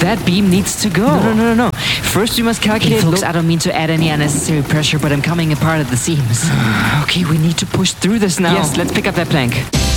That beam needs to go. No. First we must calculate... Okay, folks, I don't mean to add any unnecessary pressure, but I'm coming apart at the seams. Okay, we need to push through this now. Yes, let's pick up that plank.